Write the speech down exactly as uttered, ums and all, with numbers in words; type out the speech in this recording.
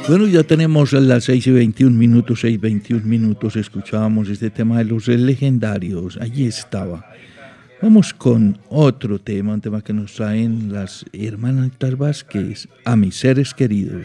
Bueno, ya tenemos las seis y veintiún minutos, seis y veintiún minutos, escuchábamos este tema de los legendarios, allí estaba. Vamos con otro tema, un tema que nos traen las hermanas Vázquez, A mis seres queridos.